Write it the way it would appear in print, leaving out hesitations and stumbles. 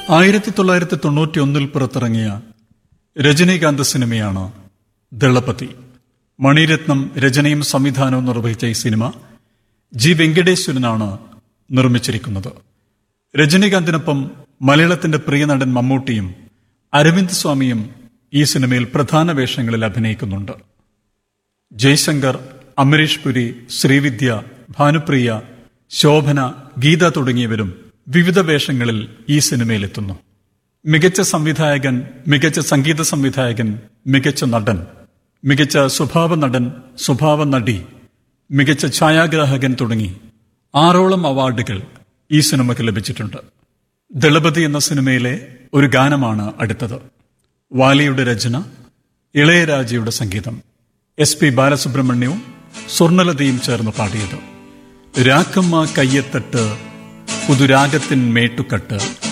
1991 പുറത്തിറങ്ങിയ രജനീകാന്ത് സിനിമയാണ് ദളപതി. മണിരത്നം രചനയും സംവിധാനവും നിർവഹിച്ച ഈ സിനിമ ജി വെങ്കടേശ്വരനാണ് നിർമ്മിച്ചിരിക്കുന്നത്. രജനീകാന്തിനൊപ്പം മലയാളത്തിന്റെ പ്രിയ നടൻ മമ്മൂട്ടിയും അരവിന്ദ് സ്വാമിയും ഈ സിനിമയിൽ പ്രധാന വേഷങ്ങളിൽ അഭിനയിക്കുന്നുണ്ട്. ജയ്ശങ്കർ, അമരീഷ് പുരി, ശ്രീവിദ്യ, ഭാനുപ്രിയ, ശോഭന, ഗീത തുടങ്ങിയവരും വിവിധ വേഷങ്ങളിൽ ഈ സിനിമയിലെത്തുന്നു. മികച്ച സംവിധായകൻ, മികച്ച സംഗീത സംവിധായകൻ, മികച്ച നടൻ, മികച്ച സ്വഭാവ നടൻ, സ്വഭാവ നടി, മികച്ച ഛായാഗ്രാഹകൻ തുടങ്ങി 6ഓളം അവാർഡുകൾ ഈ സിനിമയ്ക്ക് ലഭിച്ചിട്ടുണ്ട്. ദളപതി എന്ന സിനിമയിലെ ഒരു ഗാനമാണ് അടുത്തത്. വാലിയുടെ രചന, ഇളയരാജയുടെ സംഗീതം, SP ബാലസുബ്രഹ്മണ്യവും സ്വർണലതയും ചേർന്ന് പാടിയത്. രാക്കമ്മ കയ്യത്തട്ട് പുതുരാഗത്തിൻ മേട്ടുക്കട്ട്